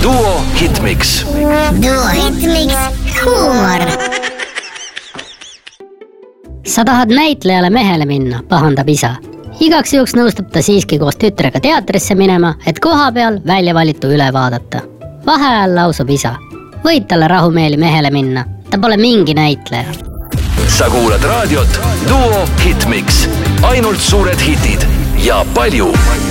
Duo Hitmix. Duo Hitmix huumor. Sa tahad näitlejale mehele minna, pahandab isa. Igaks juhuks nõustub ta siiski koos tütrega teatrisse minema, et koha peal väljavalitu üle vaadata. Vaheajal lausub isa. Võid talle rahumeeli mehele minna. Ta pole mingi näitleja. Sa kuulad raadiot Duo Hitmix. Ainult suured hitid ja palju